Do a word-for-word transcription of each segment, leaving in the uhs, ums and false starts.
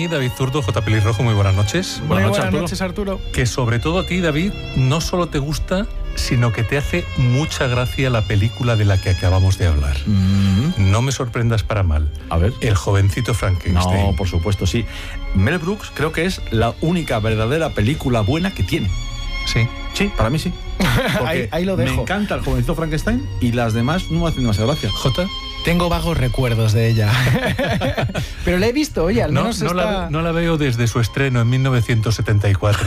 mí, David Zurdo, J. Pelirrojo, muy buenas noches. Buenas, Muy noches, buenas Arturo. noches, Arturo. Que sobre todo a ti, David, no solo te gusta, sino que te hace mucha gracia la película de la que acabamos de hablar. Mm-hmm. No me sorprendas para mal. A ver. El jovencito Frankenstein. No, por supuesto, sí. Mel Brooks creo que es la única verdadera película buena que tiene. Sí. Sí, para mí sí. Ahí, ahí lo dejo. Me encanta el jovencito Frankenstein y las demás no me hacen demasiada gracia. ¿Jota? Tengo vagos recuerdos de ella. Pero la he visto, oye, al No, menos no, está... la, no la veo desde su estreno en mil novecientos setenta y cuatro.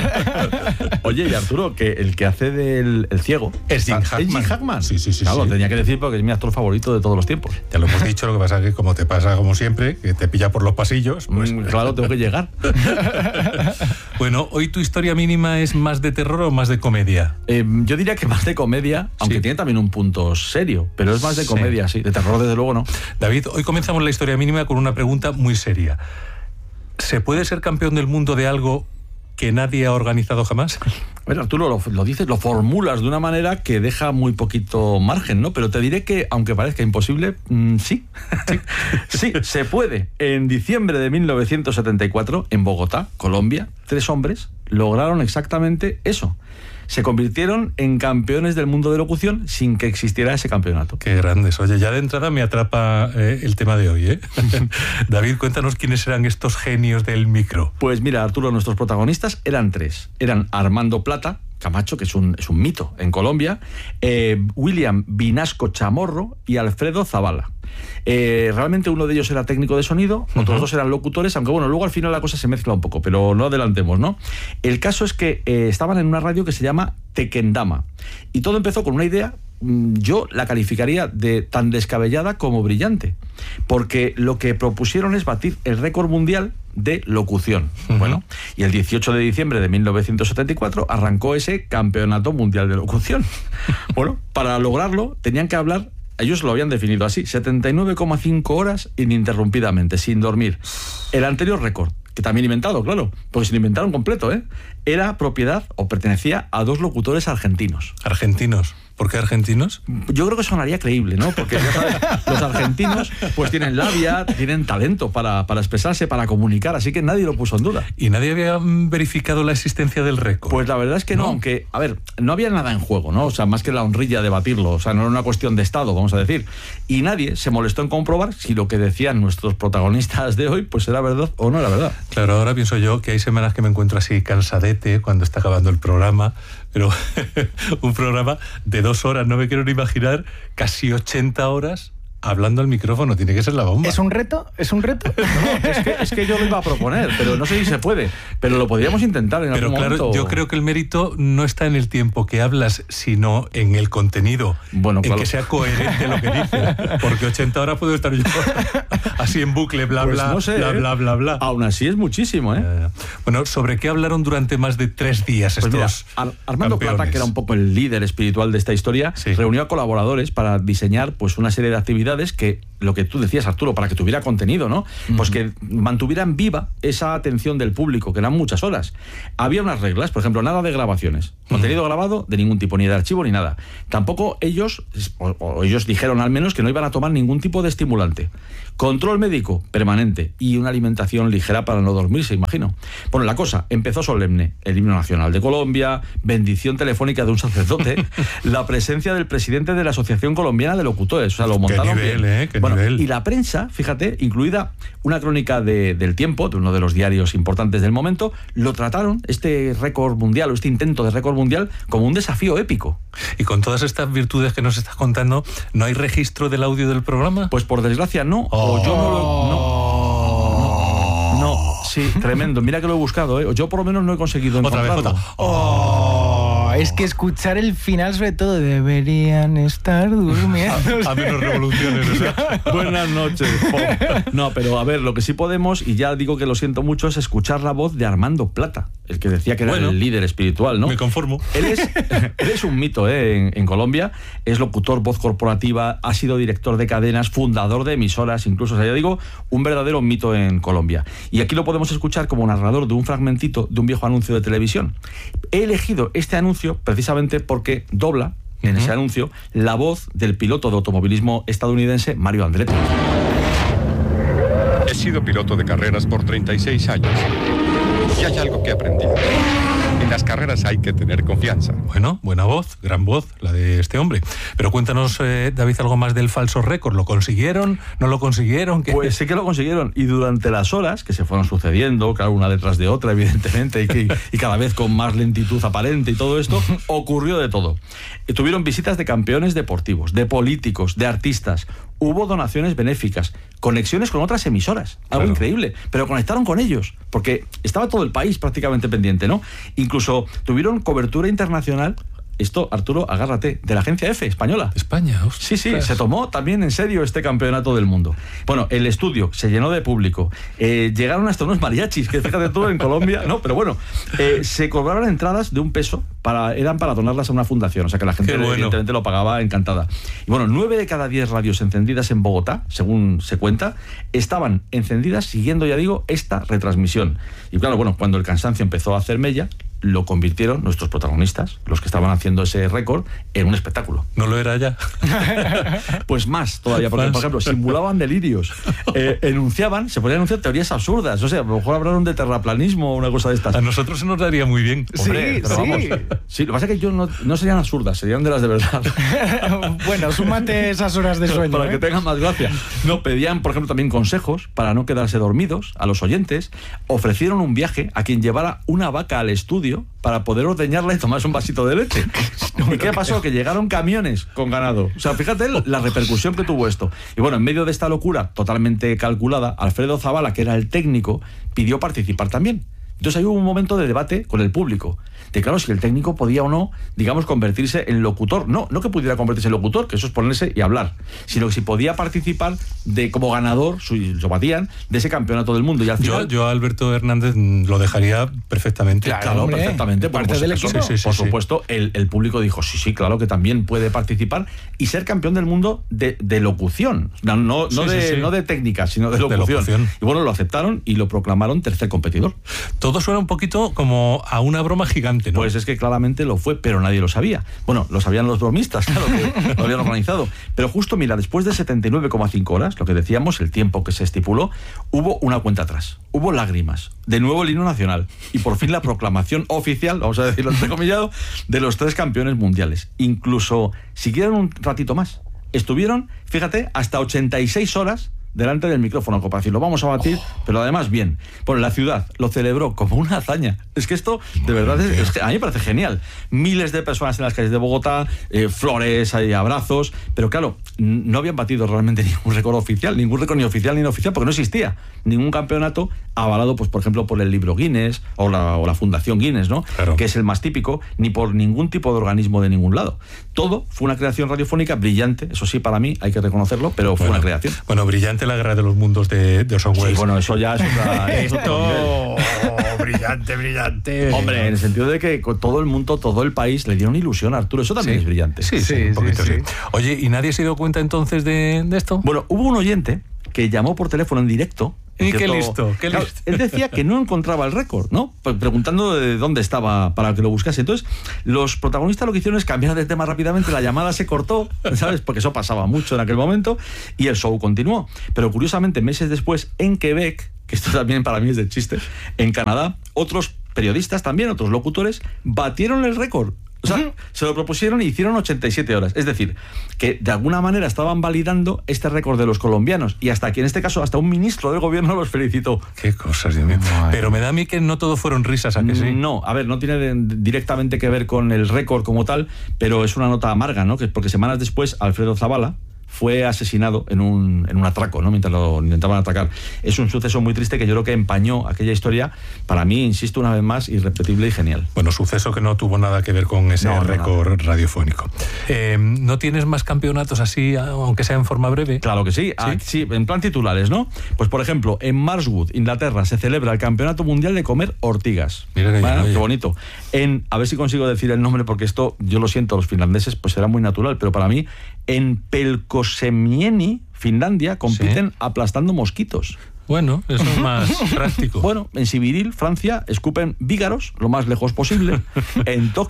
Oye, y Arturo, que el que hace del el ciego Es Jim Hackman. ¿Es Jim Hackman? Sí, sí, sí, Claro, sí. tenía que decir porque es mi actor favorito de todos los tiempos. Ya lo hemos dicho, lo que pasa es que como te pasa como siempre, que te pilla por los pasillos, pues... Mm, claro, tengo que llegar. Bueno, ¿hoy tu historia mínima es más de terror o más de comedia? Eh, yo diría que más de comedia, aunque Sí. tiene también un punto serio, pero es más de Sí. comedia, sí. De terror, desde luego, no. David, hoy comenzamos la historia mínima con una pregunta muy seria. ¿Se puede ser campeón del mundo de algo que nadie ha organizado jamás? Bueno, Arturo, lo, lo dices, lo formulas de una manera que deja muy poquito margen, ¿no? Pero te diré que, aunque parezca imposible, mmm, sí. sí. Sí, se puede. En diciembre de mil novecientos setenta y cuatro, en Bogotá, Colombia, tres hombres lograron exactamente eso. Se convirtieron en campeones del mundo de locución sin que existiera ese campeonato. Qué grandes. Oye, ya de entrada me atrapa eh, el tema de hoy, ¿eh? David, cuéntanos quiénes eran estos genios del micro. Pues mira, Arturo, nuestros protagonistas eran tres. Eran Armando Plata, Camacho, que es un, es un mito en Colombia, eh, William Vinasco Chamorro y Alfredo Zavala. Eh, realmente uno de ellos era técnico de sonido, otros uh-huh. dos eran locutores, aunque bueno, luego al final la cosa se mezcla un poco, pero no adelantemos, ¿no? El caso es que eh, estaban en una radio que se llama Tequendama, y todo empezó con una idea, yo la calificaría de tan descabellada como brillante, porque lo que propusieron es batir el récord mundial de locución. Uh-huh. Bueno, y el dieciocho de diciembre de mil novecientos setenta y cuatro arrancó ese campeonato mundial de locución. Bueno, para lograrlo tenían que hablar, ellos lo habían definido así, setenta y nueve coma cinco horas ininterrumpidamente, sin dormir. El anterior récord, que también inventado, claro, porque se lo inventaron completo, ¿eh? Era propiedad o pertenecía a dos locutores argentinos. ¿Argentinos? ¿Por qué argentinos? Yo creo que sonaría creíble, ¿no? Porque ya sabes, los argentinos pues tienen labia, tienen talento para, para expresarse, para comunicar, así que nadie lo puso en duda. ¿Y nadie había verificado la existencia del récord? Pues la verdad es que no, no, aunque, a ver, no había nada en juego, ¿no? O sea, más que la honrilla de batirlo, o sea, no era una cuestión de Estado, vamos a decir. Y nadie se molestó en comprobar si lo que decían nuestros protagonistas de hoy, pues era verdad o no era verdad. Claro, ahora pienso yo que hay semanas que me encuentro así cansadete cuando está acabando el programa, pero un programa de dos horas, no me quiero ni imaginar, casi ochenta horas hablando al micrófono, tiene que ser la bomba. ¿Es un reto? ¿Es un reto? No, es que, es que yo lo iba a proponer, pero no sé si se puede, pero lo podríamos intentar en pero algún claro, momento. Yo creo que el mérito no está en el tiempo que hablas, sino en el contenido, bueno, en claro. que sea coherente lo que dices, porque ochenta horas puedo estar yo así en bucle, bla, pues bla, no sé, bla, ¿eh? bla, bla, bla. Aún así es muchísimo, ¿eh? Eh, bueno, ¿sobre qué hablaron durante más de tres días pues estos mira, Ar- Armando campeones? Plata, que era un poco el líder espiritual de esta historia, sí. reunió a colaboradores para diseñar pues una serie de actividades que, lo que tú decías, Arturo, para que tuviera contenido, ¿no? Uh-huh. Pues que mantuvieran viva esa atención del público, que eran muchas horas. Había unas reglas, por ejemplo, nada de grabaciones. Contenido uh-huh. grabado de ningún tipo, ni de archivo ni nada. Tampoco ellos, o, o ellos dijeron al menos que no iban a tomar ningún tipo de estimulante. Control médico permanente y una alimentación ligera para no dormirse, imagino. Bueno, la cosa empezó solemne. El himno nacional de Colombia, bendición telefónica de un sacerdote, la presencia del presidente de la Asociación Colombiana de Locutores. O sea, lo montaron Qué nivel, bien. ¿eh? Qué bueno, nivel. Y la prensa, fíjate, incluida una crónica de, del Tiempo, de uno de los diarios importantes del momento, lo trataron, este récord mundial o este intento de récord mundial, como un desafío épico. Y con todas estas virtudes que nos estás contando, ¿no hay registro del audio del programa? Pues por desgracia no, oh. o yo no lo... No, no, no, sí, tremendo. Mira que lo he buscado, ¿eh? Yo por lo menos no he conseguido encontrarlo. Otra vez, otra. Oh, es que escuchar el final, sobre todo, deberían estar durmiendo. A, a menos revoluciones, o sea. Buenas noches. No, pero a ver, lo que sí podemos, y ya digo que lo siento mucho, es escuchar la voz de Armando Plata, el que decía que era bueno, el líder espiritual, ¿no? Me conformo. Él es, él es un mito, ¿eh? en, en Colombia, es locutor, voz corporativa, ha sido director de cadenas, fundador de emisoras, incluso, o sea, ya digo, un verdadero mito en Colombia. Y aquí lo podemos escuchar como narrador de un fragmentito de un viejo anuncio de televisión. He elegido este anuncio precisamente porque dobla en uh-huh. ese anuncio la voz del piloto de automovilismo estadounidense Mario Andretti. He sido piloto de carreras por treinta y seis años. Y hay algo que he aprendido. En las carreras hay que tener confianza. Bueno, buena voz, gran voz, la de este hombre. Pero cuéntanos, eh, David, algo más del falso récord. ¿Lo consiguieron? ¿No lo consiguieron? ¿Qué? Pues sí que lo consiguieron. Y durante las horas que se fueron sucediendo, claro, una detrás de otra, evidentemente, y, que, y cada vez con más lentitud aparente y todo esto, ocurrió de todo. Tuvieron visitas de campeones deportivos, de políticos, de artistas. Hubo donaciones benéficas, conexiones con otras emisoras, algo claro. increíble, pero conectaron con ellos, porque estaba todo el país prácticamente pendiente, ¿no? Incluso tuvieron cobertura internacional. Esto, Arturo, agárrate, de la agencia F, española. España, ostras. Sí, sí, se tomó también en serio este campeonato del mundo. Bueno, el estudio se llenó de público. Eh, llegaron hasta unos mariachis, que fíjate tú, en Colombia, ¿no? Pero bueno, eh, se cobraron entradas de un peso, para, eran para donarlas a una fundación, o sea que la gente Qué bueno. evidentemente lo pagaba encantada. Y bueno, nueve de cada diez radios encendidas en Bogotá, según se cuenta, estaban encendidas siguiendo, ya digo, esta retransmisión. Y claro, bueno, cuando el cansancio empezó a hacer mella, lo convirtieron nuestros protagonistas, los que estaban haciendo ese récord, en un espectáculo. ¿No lo era ya? Pues más todavía, porque, Más. por ejemplo, simulaban delirios, eh, enunciaban, se podían enunciar teorías absurdas, o sea, a lo mejor hablaron de terraplanismo o una cosa de estas. A nosotros se nos daría muy bien. Hombre, Sí, pero sí. vamos, sí, lo que pasa es que yo no, no serían absurdas, serían de las de verdad. Bueno, súmate esas horas de sueño. Para ¿eh? que tengan más gracia. No, pedían, por ejemplo, también consejos para no quedarse dormidos a los oyentes. Ofrecieron un viaje a quien llevara una vaca al estudio para poder ordeñarla y tomarse un vasito de leche. ¿Y qué pasó? Que llegaron camiones con ganado. O sea, fíjate la repercusión que tuvo esto. Y bueno, en medio de esta locura totalmente calculada, Alfredo Zavala, que era el técnico, pidió participar también. Entonces ahí hubo un momento de debate con el público. De claro, si el técnico podía o no, digamos, convertirse en locutor. No, no que pudiera convertirse en locutor, que eso es ponerse y hablar, sino que si podía participar de como ganador, su, lo batían, de ese campeonato del mundo. Y al final, Yo, yo a Alberto Hernández lo dejaría perfectamente. Claro, Claro, hombre, perfectamente. Bueno, parte pues del eso, equipo. Sí, sí, por sí, supuesto, el, el público dijo, sí, sí, claro que también puede participar y ser campeón del mundo de, de locución. No, no, Sí, no, sí, de, sí. no de técnica, sino de locución. locución. Y bueno, lo aceptaron y lo proclamaron tercer competidor. Todo suena un poquito como a una broma gigante, ¿no? Pues es que claramente lo fue, pero nadie lo sabía. Bueno, lo sabían los bromistas, claro, que lo habían organizado. Pero justo, mira, después de setenta y nueve coma cinco horas, lo que decíamos, el tiempo que se estipuló, hubo una cuenta atrás. Hubo lágrimas. De nuevo el himno nacional. Y por fin la proclamación oficial, vamos a decirlo entrecomillado, de los tres campeones mundiales. Incluso siguieron un ratito más. Estuvieron, fíjate, hasta ochenta y seis horas delante del micrófono, como para decir, lo vamos a batir, oh. pero además bien. Bueno, la ciudad lo celebró como una hazaña. Es que esto, de verdad, es, es que a mí me parece genial. Miles de personas en las calles de Bogotá, eh, flores, hay abrazos, pero claro, no habían batido realmente ningún récord oficial, ningún récord ni oficial ni no oficial, porque no existía ningún campeonato avalado, pues por ejemplo, por el libro Guinness o la, o la Fundación Guinness, ¿no? Claro. Que es el más típico, ni por ningún tipo de organismo de ningún lado. Todo fue una creación radiofónica brillante, eso sí, para mí, hay que reconocerlo, pero fue bueno, una creación. Bueno, brillante la guerra de los mundos de, de Orson Welles. Sí, bueno, eso ya es otra... es otro Esto... nivel. brillante, brillante. Hombre, en el sentido de que con todo el mundo, todo el país le dieron ilusión a Arturo. Eso también Sí. es brillante. Sí, sí, Sí, un poquito sí, sí. sí. Oye, ¿y nadie se dio cuenta entonces de, de esto? Bueno, hubo un oyente que llamó por teléfono en directo. Y en qué cierto- listo, qué Claro, listo. él decía que no encontraba el récord, ¿no? Pues preguntando de dónde estaba para que lo buscase. Entonces, los protagonistas lo que hicieron es cambiar de tema rápidamente, la llamada se cortó, ¿sabes? Porque eso pasaba mucho en aquel momento, y el show continuó. Pero curiosamente, meses después, en Quebec, que esto también para mí es de chiste, en Canadá, otros periodistas también, otros locutores, batieron el récord. O sea, se lo propusieron y hicieron ochenta y siete horas. Es decir, que de alguna manera estaban validando este récord de los colombianos. Y hasta aquí, en este caso, hasta un ministro del gobierno los felicitó. Qué cosas, Dios mío. Madre. Pero me da a mí que no todo fueron risas, ¿a que sí? No, a ver, no tiene de- directamente que ver con el récord como tal, pero es una nota amarga, ¿no? Que porque semanas después, Alfredo Zavala fue asesinado en un, en un atraco, ¿no? Mientras lo intentaban atacar. Es un suceso muy triste que yo creo que empañó aquella historia. Para mí, insisto una vez más, irrepetible y genial. Bueno, suceso que no tuvo nada que ver con ese No, no, récord radiofónico. Eh, ¿No tienes más campeonatos así, aunque sea en forma breve? Claro que sí. Ah, sí, en plan titulares, ¿no? Pues por ejemplo, en Marshwood, Inglaterra, se celebra el Campeonato Mundial de Comer Ortigas. Mira que ¿Vale? bien, oye. Qué bonito. En, a ver si consigo decir el nombre, porque esto, yo lo siento, los finlandeses, pues será muy natural, pero para mí, en Pelkosemieni, Finlandia, compiten Sí. aplastando mosquitos. Bueno, eso es más práctico. Bueno, en Siviril, Francia, escupen vígaros lo más lejos posible. En Tokio,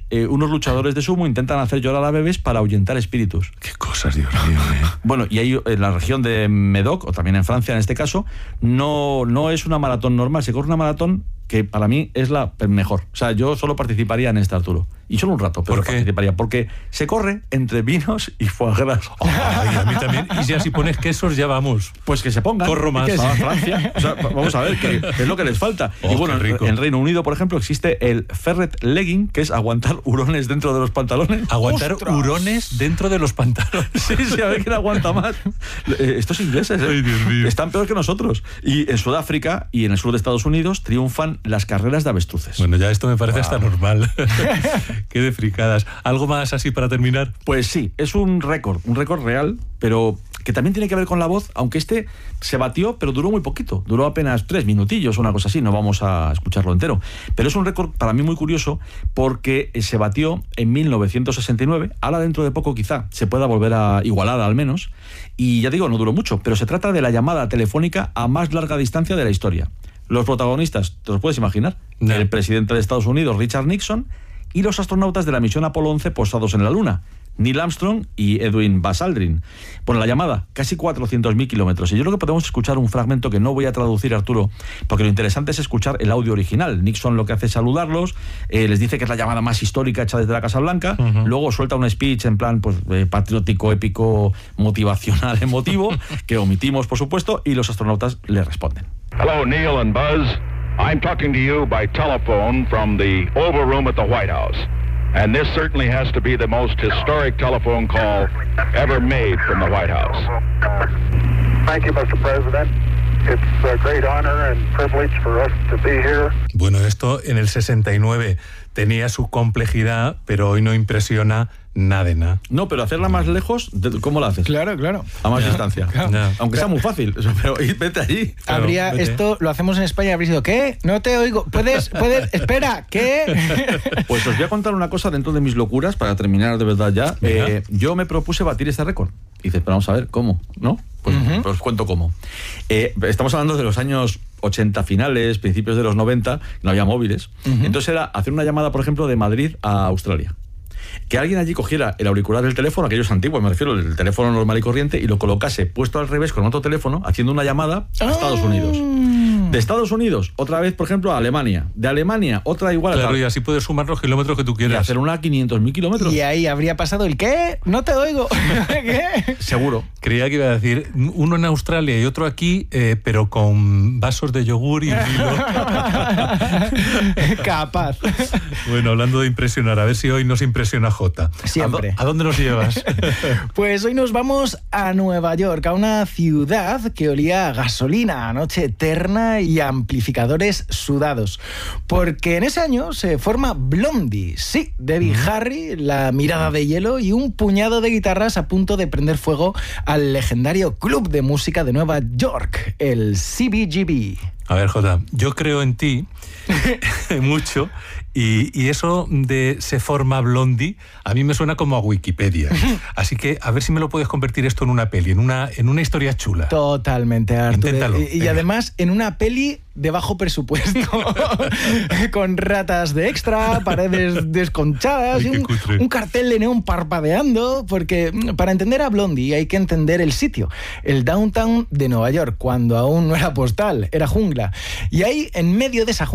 eh, unos luchadores de sumo intentan hacer llorar a bebés para ahuyentar espíritus. Qué cosas, Dios mío. ¿eh? Bueno, y ahí en la región de Médoc, o también en Francia en este caso, no, no es una maratón normal, se corre una maratón que para mí es la mejor. O sea, yo solo participaría en este, Arturo. Y solo un rato, pero ¿Por qué? participaría. Porque se corre entre vinos y foie gras. Ay, a mí también. Y ya si pones quesos, ya vamos. Pues que se pongan. Corro más. Que es Francia. O sea, vamos a ver qué, qué es lo que les falta. Oh, y bueno, qué rico. en Reino Unido, por ejemplo, existe el ferret legging, que es aguantar hurones dentro de los pantalones. Aguantar ¡Ostras! hurones dentro de los pantalones. Sí, sí, a ver quién aguanta más. Eh, Estos ingleses, ¿eh? Ay, Dios mío. Están peor que nosotros. Y en Sudáfrica y en el sur de Estados Unidos triunfan las carreras de avestruces. Bueno, ya esto me parece Wow. hasta normal. Qué de fricadas. ¿Algo más así para terminar? Pues sí, es un récord, un récord real, pero que también tiene que ver con la voz, aunque este se batió, pero duró muy poquito, duró apenas tres minutillos, una cosa así, no vamos a escucharlo entero. Pero es un récord para mí muy curioso porque se batió en mil novecientos sesenta y nueve, ahora dentro de poco quizá se pueda volver a igualar al menos, y ya digo, no duró mucho, pero se trata de la llamada telefónica a más larga distancia de la historia. Los protagonistas, ¿te los puedes imaginar? No. El presidente de Estados Unidos, Richard Nixon, y los astronautas de la misión Apolo once posados en la Luna, Neil Armstrong y Edwin Buzz Aldrin. Bueno, la llamada, casi cuatrocientos mil kilómetros. Y yo creo que podemos escuchar un fragmento que no voy a traducir, Arturo, porque lo interesante es escuchar el audio original. Nixon lo que hace es saludarlos, eh, les dice que es la llamada más histórica hecha desde la Casa Blanca, uh-huh. Luego suelta un speech en plan pues eh, patriótico, épico, motivacional, emotivo, que omitimos, por supuesto, y los astronautas le responden. Hello, Neil and Buzz. I'm talking to you by telephone from the Oval Room at the White House. And this certainly has to be the most historic telephone call ever made from the White House. Thank you, Mister President. It's a great honor and privilege for us to be here. Bueno, esto en el sesenta y nueve tenía su complejidad, pero hoy no impresiona nada de nada. No, pero hacerla más lejos, ¿cómo la haces? Claro, claro. A más Ya, distancia. claro. Ya. Aunque sea muy fácil, pero vete allí. Claro, Habría vete. esto, lo hacemos en España, habría sido, ¿qué? No te oigo. ¿Puedes? ¿Puedes? Espera, ¿qué? Pues os voy a contar una cosa dentro de mis locuras, para terminar de verdad ya. Eh, yo me propuse batir este récord. Y dices, pero vamos a ver, ¿cómo? ¿No? Pues, Uh-huh. pues os cuento cómo. Eh, estamos hablando de los años ochenta finales, principios de los noventa, no había móviles. Uh-huh. Entonces era hacer una llamada, por ejemplo, de Madrid a Australia. Que alguien allí cogiera el auricular del teléfono, aquellos antiguos, me refiero, el teléfono normal y corriente, y lo colocase puesto al revés con otro teléfono, haciendo una llamada a Estados Unidos. De Estados Unidos, otra vez, por ejemplo, a Alemania. De Alemania, otra igual a... Claro, y así puedes sumar los kilómetros que tú Y quieras. hacer una a quinientos mil kilómetros. Y ahí habría pasado el, ¿qué? No te oigo. ¿Qué? Seguro. Creía que iba a decir uno en Australia y otro aquí, eh, pero con vasos de yogur y un hilo. Capaz. Bueno, hablando de impresionar, a ver si hoy nos impresiona Jota. Siempre. ¿A, do- ¿A dónde nos llevas? Pues hoy nos vamos a Nueva York, a una ciudad que olía a gasolina, a noche eterna y a amplificadores sudados. Porque en ese año se forma Blondie, sí, Debbie Mm. Harry, la mirada de hielo y un puñado de guitarras a punto de prender fuego al legendario club de música de Nueva York, el C B G B. A ver, Jota, yo creo en ti mucho y, y eso de se forma Blondie a mí me suena como a Wikipedia. Así que a ver si me lo puedes convertir esto en una peli, en una, en una historia chula. Totalmente, Arturo. Inténtalo, Y, y venga. además en una peli de bajo presupuesto, con ratas de extra, paredes desconchadas Ay, y qué un, cutre. un cartel de neón parpadeando, porque mm, para entender a Blondie hay que entender el sitio, el downtown de Nueva York, cuando aún no era postal, era jungla. Y ahí, en medio de esa jungla,